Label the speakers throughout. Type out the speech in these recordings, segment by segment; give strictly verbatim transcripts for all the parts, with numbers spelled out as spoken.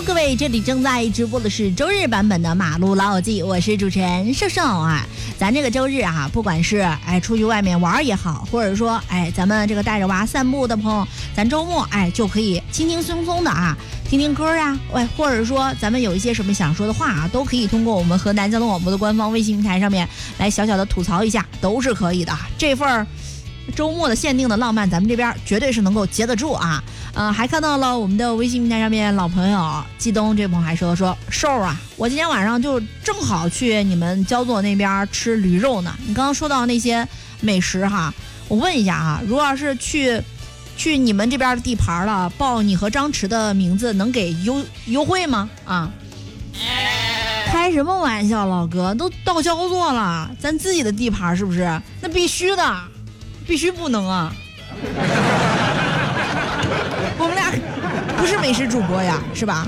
Speaker 1: 各位，这里正在直播的是周日版本的马路老友记，我是主持人瘦瘦啊。咱这个周日啊，不管是哎出去外面玩也好，或者说哎咱们这个带着娃散步的朋友，咱周末哎就可以轻轻松松的啊听听歌啊，喂，或者说咱们有一些什么想说的话啊，都可以通过我们河南交通广播的官方微信平台上面来小小的吐槽一下，都是可以的。这份儿周末的限定的浪漫，咱们这边绝对是能够接得住啊！呃，还看到了我们的微信平台上面老朋友季东这朋友还说说瘦啊，我今天晚上就正好去你们焦作那边吃驴肉呢。你刚刚说到那些美食哈，我问一下啊，如果要是去去你们这边的地盘了，报你和张弛的名字，能给优优惠吗？啊？开什么玩笑，老哥，都到焦作了，咱自己的地盘是不是？那必须的。必须不能啊！我们俩不是美食主播呀，是吧？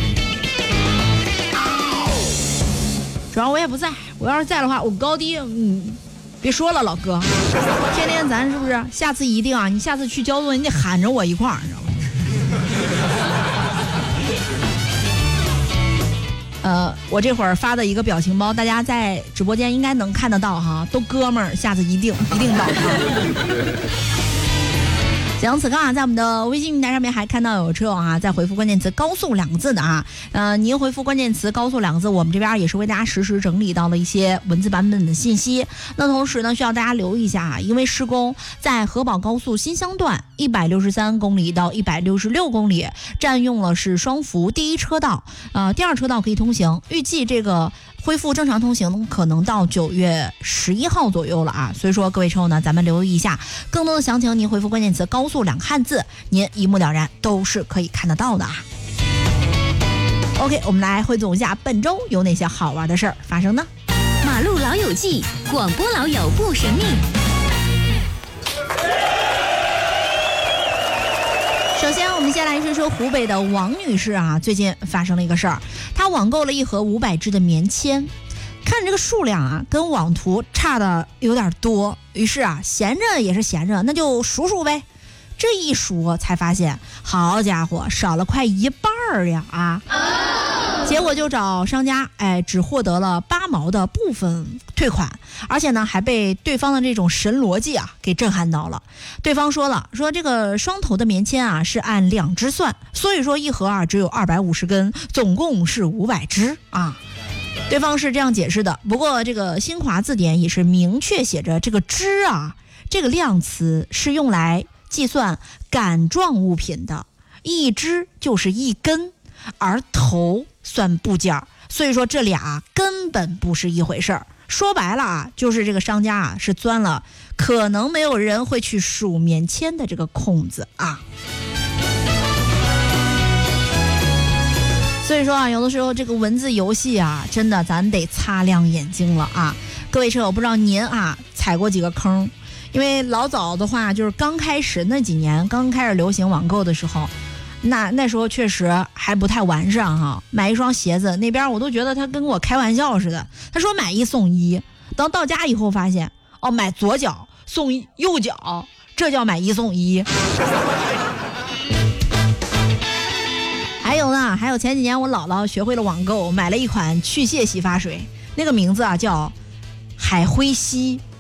Speaker 1: 主要我也不在，我要是在的话，我高低嗯，别说了，老哥，天天咱是不是？下次一定啊，你下次去焦作，你得喊着我一块儿，你知道吗？呃，我这会儿发的一个表情包，大家在直播间应该能看得到哈，都哥们儿，下次一定一定到。行，此刻啊，在我们的微信平台上面还看到有车友啊，在回复关键词高速两个字的啊，呃，您回复关键词高速两个字，我们这边也是为大家实时整理到了一些文字版本的信息。那同时呢，需要大家留意一下啊，因为施工在河宝高速新乡段一百六十三公里到一百六十六公里，占用了是双幅第一车道，呃，第二车道可以通行，预计这个恢复正常通行可能到九月十一号左右了啊，所以说各位车友呢，咱们留意一下，更多的详情您回复关键词高速两个汉字，您一目了然，都是可以看得到的啊。OK， 我们来汇总一下本周有哪些好玩的事儿发生呢？
Speaker 2: 马路老友记，广播老友不神秘。
Speaker 1: 首先我们先来说说湖北的王女士啊，最近发生了一个事儿，她网购了一盒五百支的棉签，看这个数量啊跟网图差的有点多，于是啊闲着也是闲着，那就数数呗。这一数才发现，好家伙，少了快一半儿呀啊！结果就找商家，哎，只获得了八毛的部分退款，而且呢还被对方的这种神逻辑啊给震撼到了。对方说了，说这个双头的棉签啊是按两支算，所以说一盒啊只有二百五十根，总共是五百支啊。对方是这样解释的，不过这个新华字典也是明确写着，这个支啊这个量词是用来计算杆状物品的，一支就是一根，而头算部件，所以说这俩根本不是一回事儿。说白了啊，就是这个商家啊是钻了可能没有人会去数棉签的这个空子啊。所以说啊，有的时候这个文字游戏啊，真的咱得擦亮眼睛了啊。各位车友，不知道您啊踩过几个坑？因为老早的话，就是刚开始那几年，刚开始流行网购的时候，那那时候确实还不太完善哈。买一双鞋子，那边我都觉得他跟我开玩笑似的。他说买一送一，等到家以后发现，哦，买左脚送右脚，这叫买一送一。还有呢，还有前几年我姥姥学会了网购，买了一款去屑洗发水，那个名字啊叫海灰烯。